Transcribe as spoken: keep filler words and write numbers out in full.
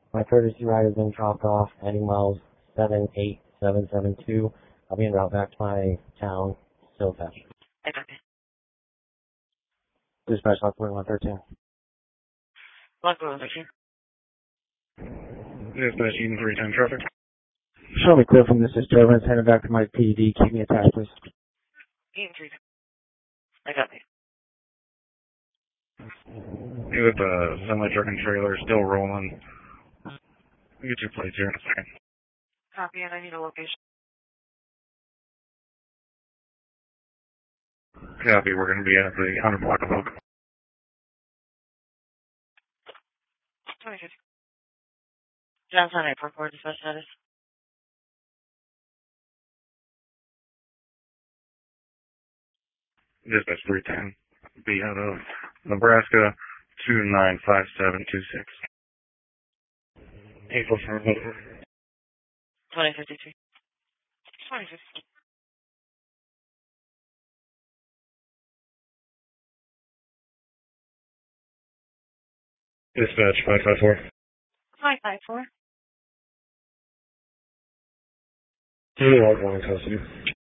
My courtesy ride has been dropped off, heading miles seven eight seven seven two. I'll be en route back to my town, still fetch. I copy. Dispatch log one thirteen. Log one thirteen. Dispatch Eden three ten traffic. Show me clear from this disturbance, heading back to my P D. Keep me attached, please. Eden three. I copy. You with the semi truck and trailer still rolling. Get your plates here in a second. Copy, and I need a location. Copy, we're going to be at the one hundred block of Oak. twenty fifty. Johnson Airport, Board dispatch status. Dispatch three ten. Be out of Nebraska two nine five seven two six. April for twenty fifty-two. twenty fifty-two. Dispatch five five four. five five four. Two one custody.